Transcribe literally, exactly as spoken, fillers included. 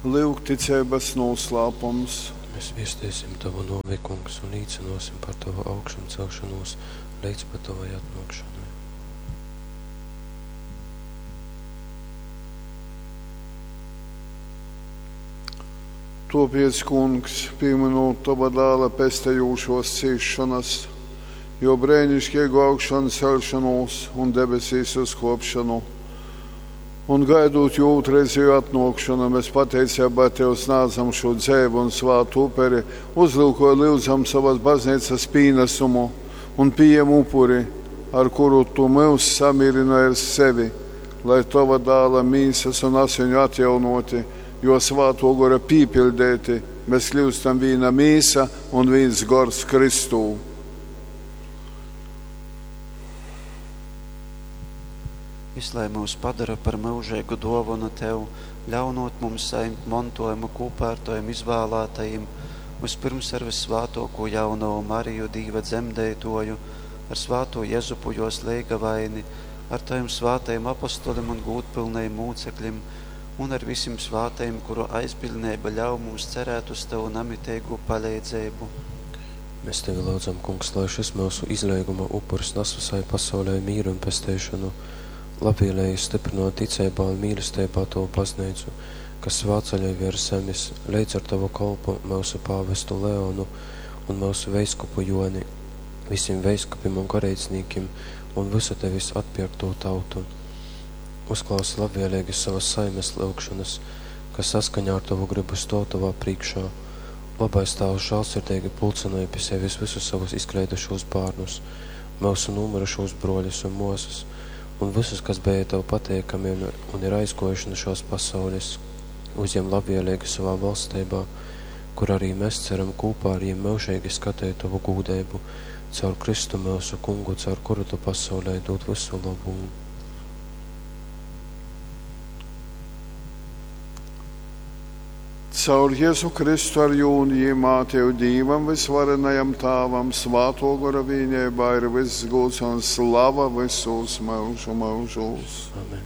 Lūk, ticības noslēpums. Mēs viestīsim Tavu novī, Kungs, un līdzinosim par Tavu augšanu celšanos līdz pat Tavai atnākšanai. Topies, Kungs, pieminot Tava dēla pestējūšos cīšanas, jo brēnišķīgu augšanu celšanos un debesīs uzkopšanu, un gaidot jūtreizēju atnākšanu, mēs pateicībā Tev sniedzam šo dzēvu un svātu uperi, uzlūkoju lūdzam savas baznīcas pīnesumu un pieejam upuri, ar kuru Tu mūs samierināji ar sevi, lai Tava dēla mīsas un asiņu atjaunoti, jo svāto gora pīpildēti, mēs kļūstam vīna mīsa un vīns gors Kristū. Vislai mūs padara par mūžīgu dāvanu Tev, ļaunot mums saņemt mantojumu kopā ar Taviem izvēlētajiem, vispirms ar visvātoko jauno Mariju, Dīva dzemdētoju, ar svāto Jezupu jos leigavaini, ar Taviem svātajiem apostolim un gūtpilnajiem mūcekļiem, un ar visiem svātajiem, kuru aizbildnība ļauj mums cerēt uz Tavu namitēgu palīdzību. Mēs Tevi lūdzam, Kungs, lai šis mūsu izlieguma upuris nes visai pasaulē mīru un pestēšanu, labvēlēji stiprinot ticībā un mīlestībā Tavu baznīcu, kas svāceļai virs zemes, līdz ar Tavu kalpu mūsu pāvestu Leonu un mūsu veiskupu Joni, visiem veiskupim un garīdzniekiem un visu Tevis atpirkto tautu. Uzklausi labvēlīgi savas saimes lūgšanas, kas saskaņā ar Tavu gribu stāv Tavā priekšā. Labais Tēvs žēlsirdīgi pulcināja pie sevis visus savus izkleidušos bērnus, mūsu nūmirušos broļus un mūsus, un visus, kas bija Tev pateikami un ir aizgojuši no šos pasaules. Uzņem labvēlīgi savā valstībā, kur arī mēs ceram kopā ar viņiem mūžīgi skatīt Tavu gūdību, caur Kristu mūsu Kungu, caur kuru Tu pasaulē dod visu labumu. Caur Jēzu Kristu ar jūnijiem Mātev Dīvam, visvarenajam Tāvam, svāto gora vienībā ir viss gods un slava visos mūžu mūžos. Amen.